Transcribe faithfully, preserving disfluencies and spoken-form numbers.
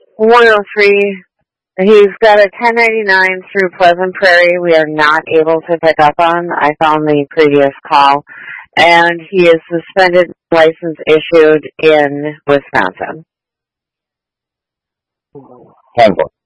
one oh three. He's got a ten ninety-nine through Pleasant Prairie we are not able to pick up on. I found the previous call. And he is suspended, license issued in Wisconsin. ten four.